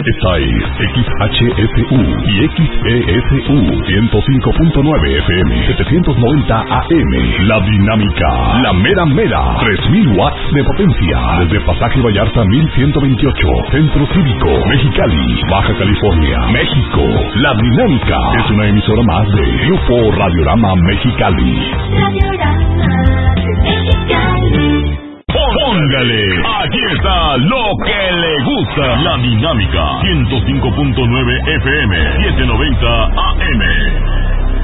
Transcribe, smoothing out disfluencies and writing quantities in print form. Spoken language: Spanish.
Esta es XHSU y XESU 105.9 FM, 790 AM. La Dinámica, la mera mera, 3000 watts de potencia. Desde Pasaje Vallarta 1128, Centro Cívico, Mexicali, Baja California, México. La Dinámica es una emisora más de Grupo Radiorama Mexicali. Radiorama Mexicali. Póngale, aquí está lo que le gusta. La Dinámica 105.9 FM, 790 AM.